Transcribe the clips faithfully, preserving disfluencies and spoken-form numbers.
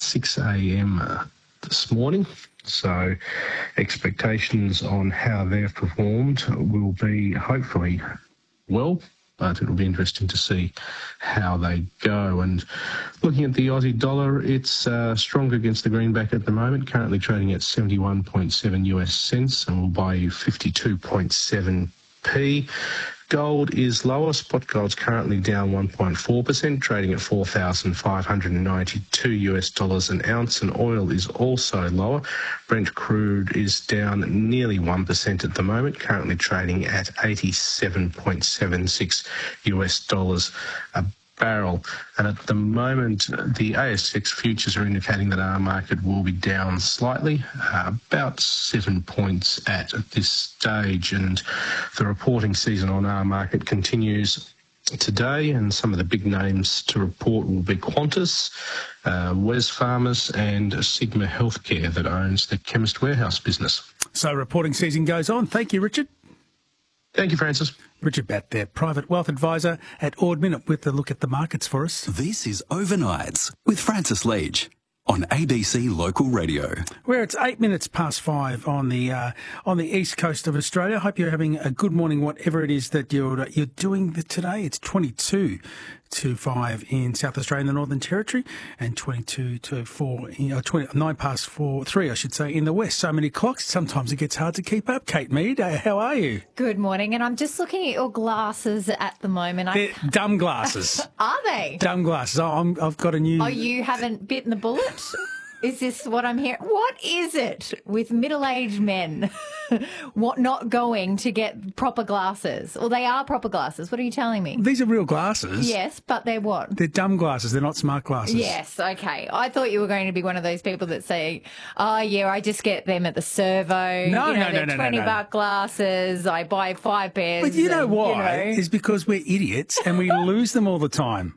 six a m uh, this morning. So expectations on how they've performed will be hopefully well, but it'll be interesting to see how they go. And looking at the Aussie dollar, it's uh, stronger against the greenback at the moment, currently trading at seventy-one point seven U S cents, and will buy you fifty-two point seven p. Gold is lower. Spot gold's currently down one point four percent, trading at four thousand five hundred ninety-two U S dollars an ounce, and oil is also lower. Brent crude is down nearly one percent at the moment, currently trading at eighty-seven point seven six U S dollars a barrel. And at the moment, the A S X futures are indicating that our market will be down slightly, uh, about seven points at this stage. And the reporting season on our market continues today, and some of the big names to report will be Qantas, uh, Wesfarmers and Sigma Healthcare, that owns the Chemist Warehouse business. So reporting season goes on. Thank you, Richard. Thank you, Francis. Richard Batt there, Private Wealth Advisor at Ord Minnett, with a look at the markets for us. This is Overnights with Francis Leach on A B C Local Radio. Where it's eight minutes past five on the uh, on the east coast of Australia. Hope you're having a good morning, whatever it is that you're you're doing today. It's twenty-two to five in South Australia and the Northern Territory, and twenty-two to four, you know, twenty, nine past four, three, I should say, in the west. So many clocks, sometimes it gets hard to keep up. Kate Mead, uh, how are you? Good morning, and I'm just looking at your glasses at the moment. They're I... dumb glasses. Are they? Dumb glasses. Oh, I'm, I've got a new... Oh, you haven't bitten the bullet? Is this what I'm hearing? What is it with middle-aged men what not going to get proper glasses? Well, they are proper glasses. What are you telling me? These are real glasses. Yes, but they're what? They're dumb glasses. They're not smart glasses. Yes, okay. I thought you were going to be one of those people that say, oh, yeah, I just get them at the servo. No, you know, no, they're no, no, twenty no, no. buck glasses. I buy five pairs. But you know and, why? You know. It's because we're idiots and we lose them all the time.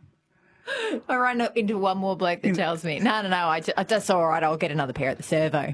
I run up into one more bloke that tells me, no, no, no, I just, that's all right, I'll get another pair at the servo.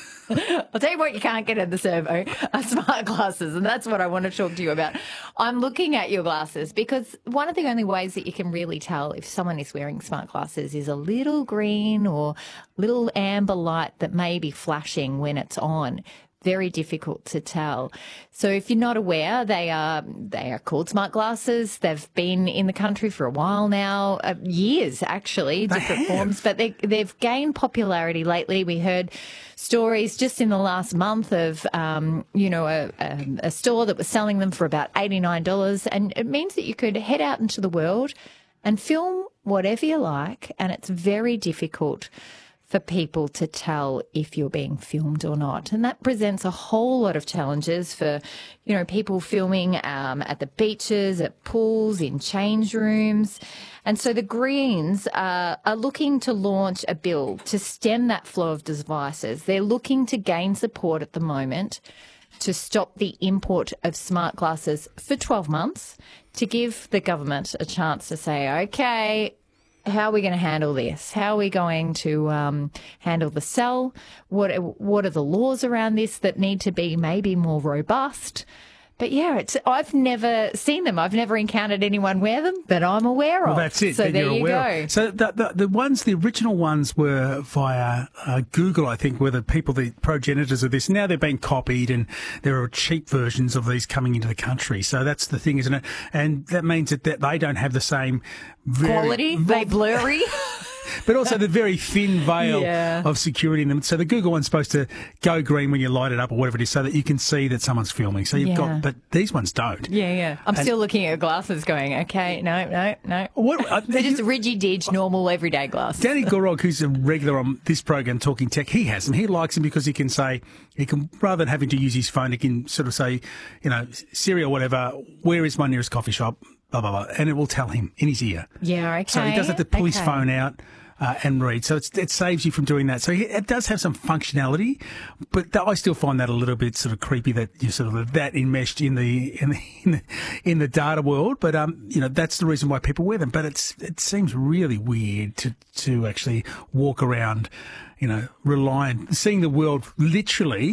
I'll tell you what you can't get at the servo are smart glasses, and that's what I want to talk to you about. I'm looking at your glasses because one of the only ways that you can really tell if someone is wearing smart glasses is a little green or little amber light that may be flashing when it's on. Very difficult to tell. So if you're not aware, they are they are called smart glasses. They've been in the country for a while now, uh, years actually, They different have. forms. But they they've gained popularity lately. We heard stories just in the last month of um, you know a, a, a store that was selling them for about eighty-nine dollars, and it means that you could head out into the world and film whatever you like, and it's very difficult for people to tell if you're being filmed or not. And that presents a whole lot of challenges for, you know, people filming um, at the beaches, at pools, in change rooms. And so the Greens uh, are looking to launch a bill to stem that flow of devices. They're looking to gain support at the moment to stop the import of smart glasses for twelve months, to give the government a chance to say, okay, how are we going to handle this? How are we going to um, handle the sell? What what are the laws around this that need to be maybe more robust? But yeah, it's, I've never seen them. I've never encountered anyone wear them that I'm aware of. Well, that's it. So that there you're you aware go. Of. So the, the the ones, the original ones were via uh, Google, I think, were the people, the progenitors of this. Now they're being copied, and there are cheap versions of these coming into the country. So that's the thing, isn't it? And that means that, that they don't have the same very, Quality? They blurry? but also the very thin veil Yeah. of security in them. So the Google one's supposed to go green when you light it up or whatever it is, so that you can see that someone's filming. So you've Yeah. got, but these ones don't. Yeah, yeah. I'm And- still looking at your glasses going, okay, no, no, no. What, uh, They're just rigid-edge, normal, everyday glasses. Danny Gorog, who's a regular on this program, Talking Tech, he has them. He likes them because he can say, he can, rather than having to use his phone, he can sort of say, you know, Siri or whatever, where is my nearest coffee shop, blah, blah, blah, and it will tell him in his ear. Yeah, okay. So he doesn't have to pull his Okay. phone out uh, and read. So it's, it saves you from doing that. So he, it does have some functionality, but th- I still find that a little bit sort of creepy that you're sort of that enmeshed in the in the in the, in the data world. But um, you know, that's the reason why people wear them. But it's it seems really weird to to actually walk around, you know, reliant, seeing the world literally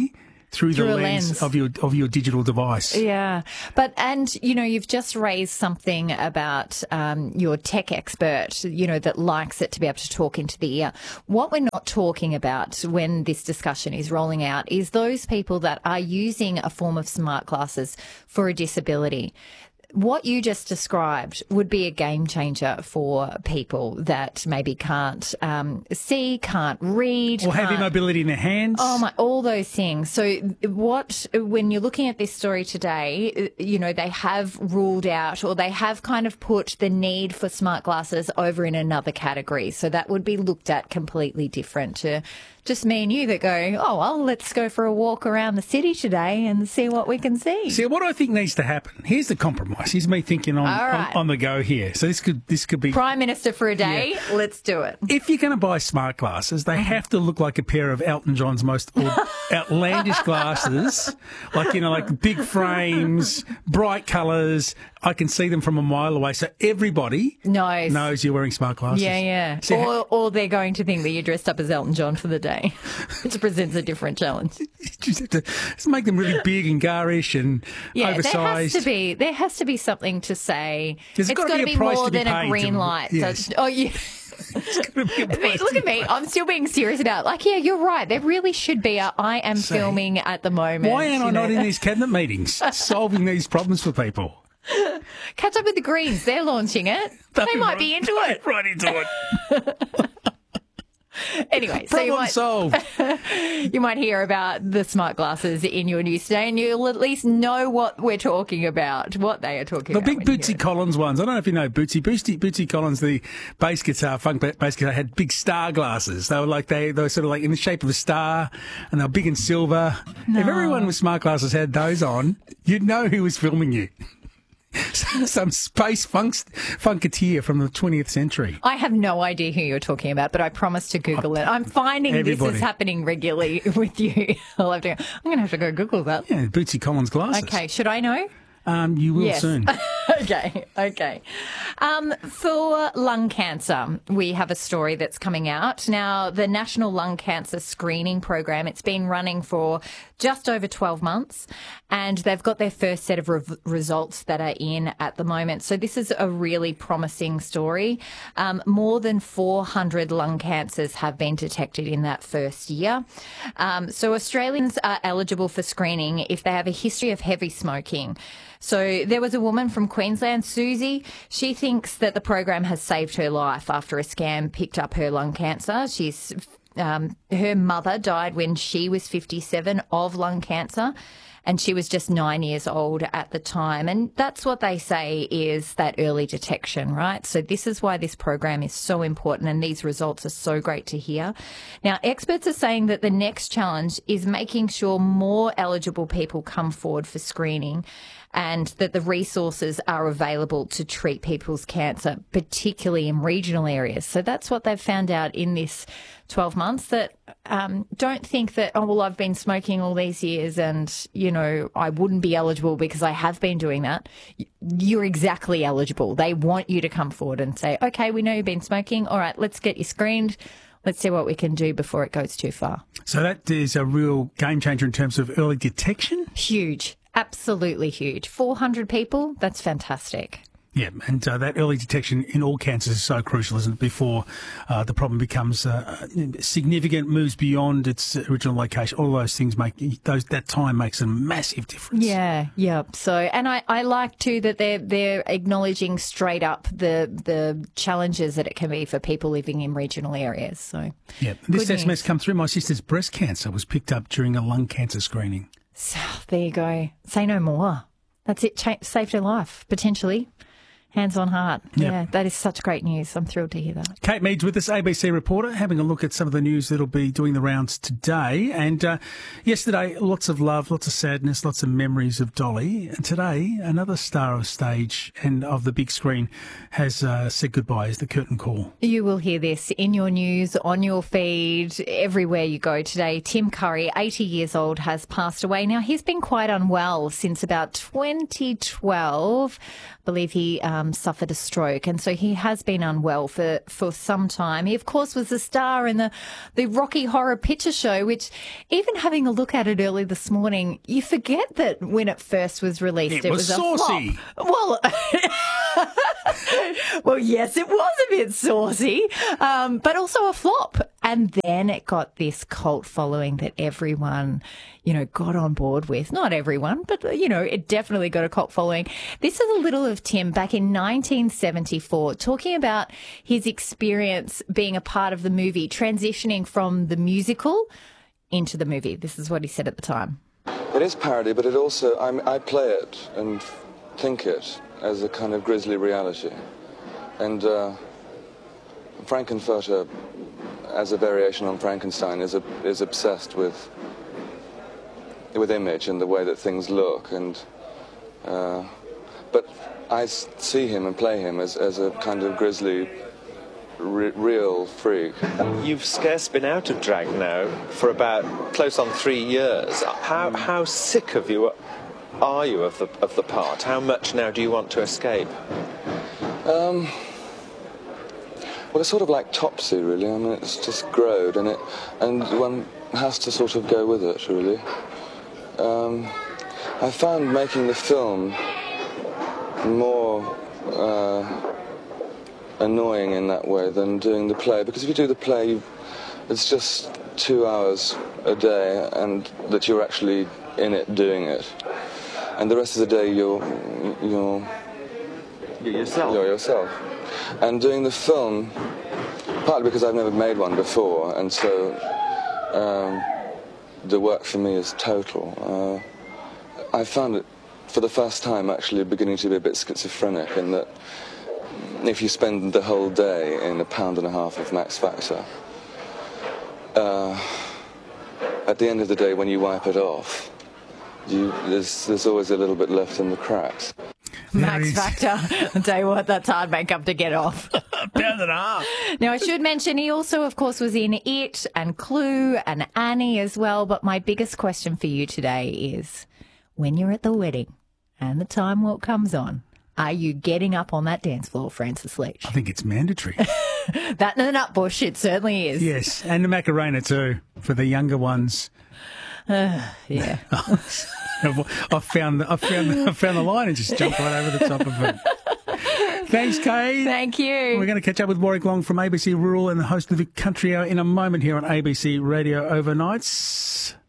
through, Through the a lens, lens. of your of your digital device. Yeah. But, and, you know, you've just raised something about um, your tech expert, you know, that likes it to be able to talk into the ear. What we're not talking about when this discussion is rolling out is those people that are using a form of smart glasses for a disability. What you just described would be a game changer for people that maybe can't um, see, can't read, Or have can't- immobility in their hands. Oh my, all those things. So what, when you're looking at this story today, you know, they have ruled out or they have kind of put the need for smart glasses over in another category. So that would be looked at completely different to just me and you that go, oh, well, let's go for a walk around the city today and see what we can see. See, what I think needs to happen, here's the compromise. Here's me thinking on, All right. on, on the go here. So this could this could be... Prime Minister for a day, let's do it. If you're going to buy smart glasses, they have to look like a pair of Elton John's most out- outlandish glasses, like, you know, like big frames, bright colours. I can see them from a mile away, so everybody Knows. knows you're wearing smart glasses. Yeah, yeah. So or, or they're going to think that you're dressed up as Elton John for the day, which presents a different challenge. you just have to just make them really big and garish and Yeah, oversized. there has to be there has to be something to say. There's It's gotta got be to a be price more to be than a paid green to- light. yes. So, oh, yeah. It's gotta be a I mean, price look to at me. be I'm still being serious about. Like, yeah, you're right. There really should be a. I am See? filming at the moment. Why am I you not know. in these cabinet meetings solving these problems for people? Catch up with the Greens. They're launching it. They might be into it. Right into it. Anyway, so you Problem might solved. you might hear about the smart glasses in your news today, and you'll at least know what we're talking about, what they are talking The about. big when you hear Bootsy it. Collins ones. I don't know if you know Bootsy. Bootsy, Bootsy Collins, the bass guitar, funk ba- bass guitar, had big star glasses. They were like they, they were sort of like in the shape of a star, and they were big and silver. If everyone with smart glasses had those on, you'd know who was filming you. Some space funk, funketeer from the twentieth century. I have no idea who you're talking about, but I promise to Google it. I'm finding Everybody. this is happening regularly with you. I'll have to. I'm going to have to go Google that. Yeah, Bootsy Collins glasses. Okay, should I know? Um, you will Yes. soon. okay, okay. Um, for lung cancer, we have a story that's coming out. Now, the National Lung Cancer Screening Program, it's been running for just over twelve months, and they've got their first set of re- results that are in at the moment. So this is a really promising story. Um, more than four hundred lung cancers have been detected in that first year. Um, so Australians are eligible for screening if they have a history of heavy smoking. So there was a woman from Queensland, Susie. She thinks that the program has saved her life after a scam picked up her lung cancer. She's um, her mother died when she was fifty-seven of lung cancer, and she was just nine years old at the time. And that's what they say is that early detection, right? So this is why this program is so important, and these results are so great to hear. Now, experts are saying that the next challenge is making sure more eligible people come forward for screening, and that the resources are available to treat people's cancer, particularly in regional areas. So that's what they've found out in this twelve months, that um, don't think that, oh, well, I've been smoking all these years and, you know, I wouldn't be eligible because I have been doing that. You're exactly eligible. They want you to come forward and say, okay, we know you've been smoking. All right, let's get you screened. Let's see what we can do before it goes too far. So that is a real game changer in terms of early detection. Huge. Absolutely huge. four hundred people, that's fantastic. Yeah, and uh, that early detection in all cancers is so crucial, isn't it? Before uh, the problem becomes uh, significant, moves beyond its original location. All those things make those that time makes a massive difference. Yeah, yeah. So, and I, I like too that they're they're acknowledging straight up the the challenges that it can be for people living in regional areas. So, Yeah, this Good S M S news. come through. My sister's breast cancer was picked up during a lung cancer screening. so there you go. Say no more. That's it. Cha- saved her life potentially. Hands on heart. Yep. Yeah, that is such great news. I'm thrilled to hear that. Kate Meads with us, A B C reporter, having a look at some of the news that'll be doing the rounds today. And uh, yesterday, lots of love, lots of sadness, lots of memories of Dolly. And today, another star of stage and of the big screen has uh, said goodbye as the curtain call. You will hear this in your news, on your feed, everywhere you go today. Tim Curry, eighty years old, has passed away. Now, he's been quite unwell since about twenty twelve. I believe he um, um, suffered a stroke, and so he has been unwell for, for some time. He, of course, was a star in the, the Rocky Horror Picture Show, which, even having a look at it early this morning, you forget that when it first was released, It it, was was, saucy. a flop. Well, well, yes, it was a bit saucy, um, but also a flop. And then it got this cult following that everyone, you know, got on board with. Not everyone, but, you know, it definitely got a cult following. This is a little of Tim back in nineteen seventy-four, talking about his experience being a part of the movie, transitioning from the musical into the movie. This is what he said at the time. It is parody, but it also, I'm, I play it and think it as a kind of grisly reality. And uh, Frankenfurter, as a variation on Frankenstein, is a, is obsessed with with image and the way that things look. And uh, but I see him and play him as, as a kind of grisly, re real freak. You've scarce been out of drag now for about close on three years. How how sick of you are you of the of the part? How much now do you want to escape? Um. Well, it's sort of like Topsy, really. I mean, it's just growed, and it, and one has to sort of go with it, really. Um, I found making the film more uh, annoying in that way than doing the play, because if you do the play, you, it's just two hours a day, and that you're actually in it doing it, and the rest of the day you're you're You're yourself. You're yourself. And doing the film, partly because I've never made one before, and so um, the work for me is total. Uh, I found it, for the first time, actually beginning to be a bit schizophrenic, in that if you spend the whole day in a pound and a half of Max Factor, uh, at the end of the day, when you wipe it off, you, there's, there's always a little bit left in the cracks. Max Factor. I'll tell you what, that's hard makeup to get off. Pound and a half. Now, I should mention he also, of course, was in It and Clue and Annie as well. But my biggest question for you today is, when you're at the wedding and the time walk comes on, are you getting up on that dance floor, Francis Leach? I think it's mandatory. That and the Nutbush, it certainly is. Yes, and the Macarena too, for the younger ones. Uh, yeah. I found the, I found the, I found the line and just jumped right over the top of it. Thanks, Kay. Thank you. We're going to catch up with Warwick Long from A B C Rural and the host of the Country Hour in a moment here on A B C Radio Overnights.